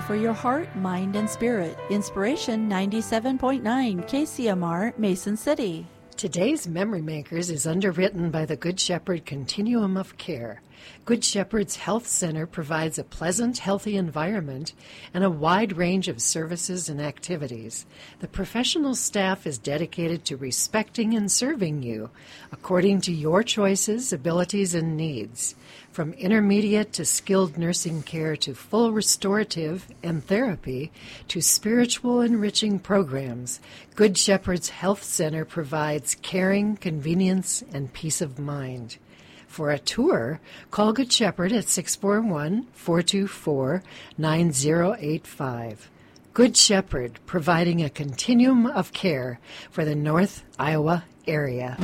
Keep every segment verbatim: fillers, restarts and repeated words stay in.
for your heart, mind, and spirit. Inspiration ninety-seven point nine K C M R, Mason City. Today's Memory Makers is underwritten by the Good Shepherd Continuum of Care. Good Shepherd's Health Center provides a pleasant, healthy environment and a wide range of services and activities. The professional staff is dedicated to respecting and serving you according to your choices, abilities, and needs. From intermediate to skilled nursing care to full restorative and therapy to spiritual enriching programs, Good Shepherd's Health Center provides caring, convenience, and peace of mind. For a tour, call Good Shepherd at six four one, four two four, nine zero eight five. Good Shepherd, providing a continuum of care for the North Iowa area.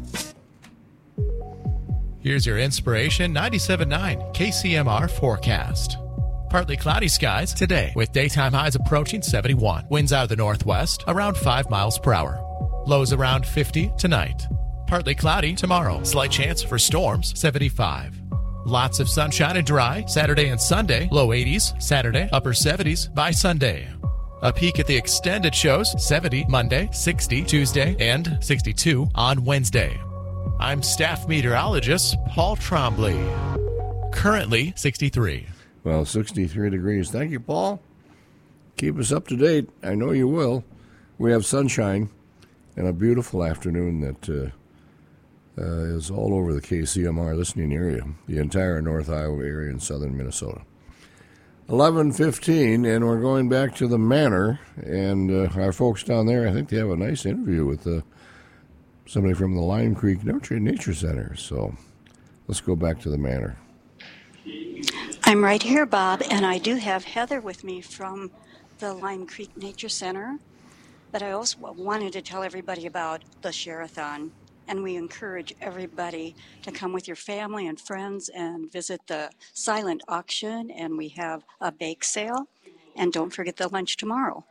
Here's your Inspiration ninety-seven point nine K C M R forecast. Partly cloudy skies today with daytime highs approaching seventy-one. Winds out of the northwest around five miles per hour. Lows around fifty tonight. Partly cloudy tomorrow. Slight chance for storms, seventy-five. Lots of sunshine and dry Saturday and Sunday. Low eighties Saturday, upper seventies by Sunday. A peek at the extended shows, seventy Monday, sixty Tuesday, and sixty-two on Wednesday. I'm staff meteorologist Paul Trombley. Currently sixty-three. Well, sixty-three degrees. Thank you, Paul. Keep us up to date. I know you will. We have sunshine and a beautiful afternoon that uh, uh, is all over the K C M R listening area, the entire North Iowa area and southern Minnesota. eleven fifteen, and we're going back to the Manor, and uh, our folks down there, I think they have a nice interview with uh, somebody from the Lime Creek Nature Center. So let's go back to the Manor. I'm right here, Bob, and I do have Heather with me from the Lime Creek Nature Center. But I also wanted to tell everybody about the Share-a-thon, and we encourage everybody to come with your family and friends and visit the silent auction, and we have a bake sale, and don't forget the lunch tomorrow.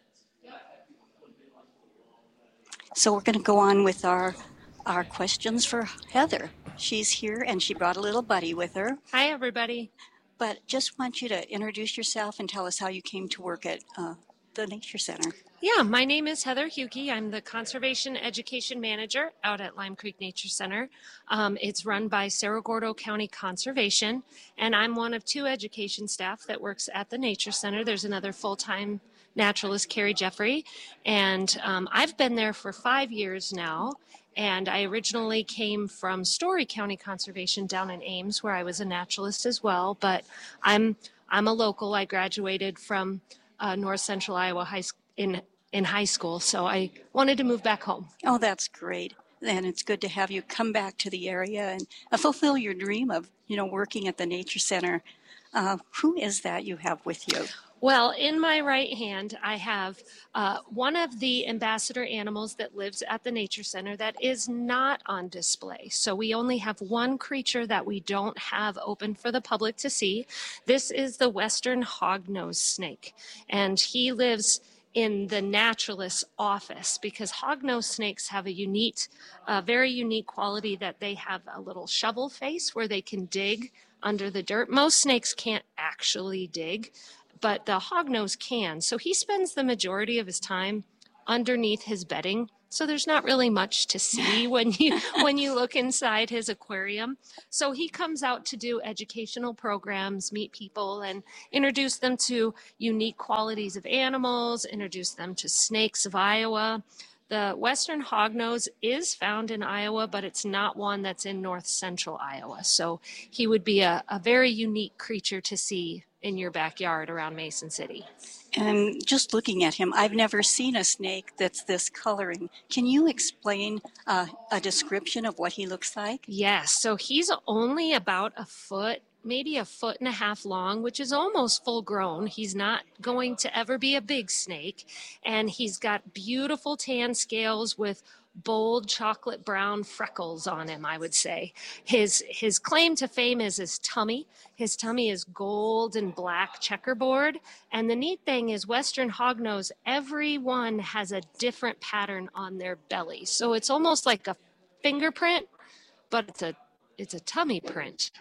So we're going to go on with our our questions for Heather. She's here, and she brought a little buddy with her. Hi, everybody. But just want you to introduce yourself and tell us how you came to work at uh, the Nature Center. Yeah, my name is Heather Huke. I'm the Conservation Education Manager out at Lime Creek Nature Center. Um, it's run by Cerro Gordo County Conservation, and I'm one of two education staff that works at the Nature Center. There's another full-time naturalist, Carrie Jeffrey, and um, I've been there for five years now. And I originally came from Story County Conservation down in Ames, where I was a naturalist as well. But I'm I'm a local. I graduated from uh, North Central Iowa High School in in high school, so I wanted to move back home. Oh, that's great. And it's good to have you come back to the area and uh, fulfill your dream of, you know, working at the Nature Center. Uh, who is that you have with you? Well, in my right hand, I have uh, one of the ambassador animals that lives at the Nature Center that is not on display. So we only have one creature that we don't have open for the public to see. This is the western hognose snake, and he lives in the naturalist's office because hognose snakes have a unique, uh, very unique quality that they have a little shovel face where they can dig under the dirt. Most snakes can't actually dig, but the hognose can. So he spends the majority of his time underneath his bedding. So there's not really much to see when you when you look inside his aquarium. So he comes out to do educational programs, meet people, and introduce them to unique qualities of animals, introduce them to snakes of Iowa. The western hognose is found in Iowa, but it's not one that's in north central Iowa. So he would be a, a very unique creature to see in your backyard around Mason City. And just looking at him, I've never seen a snake that's this coloring. Can you explain uh, a description of what he looks like? Yes, so he's only about a foot, maybe a foot and a half long, which is almost full grown. He's not going to ever be a big snake. And he's got beautiful tan scales with bold chocolate brown freckles on him, I would say. His his claim to fame is his tummy. His tummy is gold and black checkerboard. And the neat thing is western hognose, everyone has a different pattern on their belly. So it's almost like a fingerprint, but it's a it's a tummy print.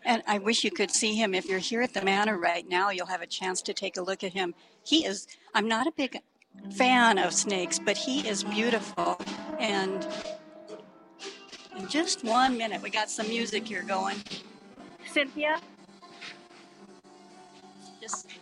And I wish you could see him. If you're here at the Manor right now, you'll have a chance to take a look at him. He is, I'm not a big fan of snakes, but he is beautiful. And in just one minute, we got some music here going. Cynthia? Just